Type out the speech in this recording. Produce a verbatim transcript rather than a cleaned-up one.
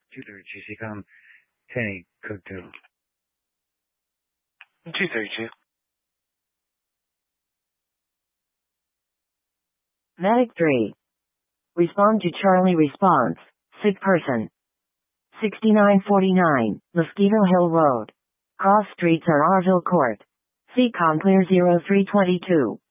two thirty-two, Penny Cooktown. two thirty-two. Medic three. Respond to Charlie response. Sick person. sixty-nine forty-nine, Mosquito Hill Road. Cross streets are Arville Court. C C O M clear zero three two two.